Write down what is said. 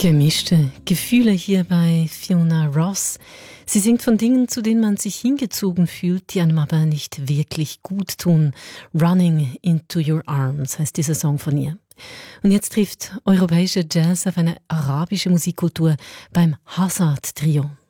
Gemischte Gefühle hier bei Fiona Ross. Sie singt von Dingen, zu denen man sich hingezogen fühlt, die einem aber nicht wirklich gut tun. Running into your arms heißt dieser Song von ihr. Und jetzt trifft europäischer Jazz auf eine arabische Musikkultur beim Hazard Trio.